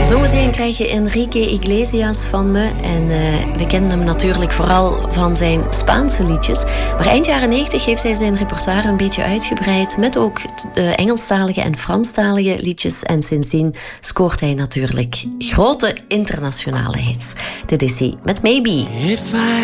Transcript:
Zometeen krijg je Enrique Iglesias van me. En we kennen hem natuurlijk vooral van zijn Spaanse liedjes. Maar eind jaren 90 heeft hij zijn repertoire een beetje uitgebreid. Met ook de Engelstalige en Franstalige liedjes. En sindsdien scoort hij natuurlijk grote internationale hits. Dit is hij met Maybe.